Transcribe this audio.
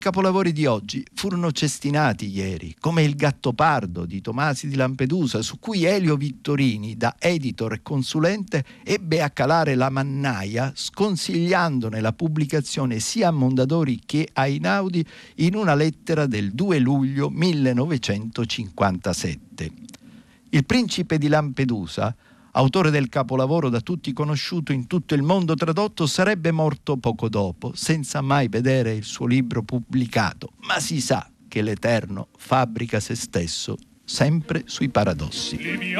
Capolavori di oggi furono cestinati ieri, come Il Gattopardo di Tomasi di Lampedusa, su cui Elio Vittorini, da editor e consulente, ebbe a calare la mannaia, sconsigliandone la pubblicazione sia a Mondadori che a Einaudi in una lettera del 2 luglio 1957. Il Principe di Lampedusa, autore del capolavoro da tutti conosciuto in tutto il mondo tradotto, sarebbe morto poco dopo, senza mai vedere il suo libro pubblicato, ma si sa che l'Eterno fabbrica se stesso sempre sui paradossi.